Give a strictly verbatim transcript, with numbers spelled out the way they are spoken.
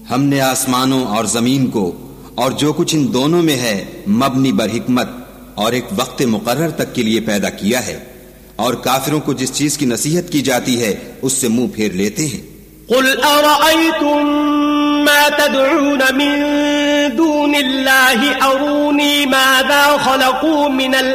हमने आसमानों और जमीन को और जो कुछ इन दोनों में है मबनी बर हिकमत और एक वक्त मुकर्रर तक के लिए पैदा किया है, और काफिरों को जिस चीज की नसीहत की जाती है उससे मुंह फेर लेते हैं। कुल अरअयतुम मा तदऊन मिन दूनिल्लाहि अरूनी माज़ा खलक़ू मिनल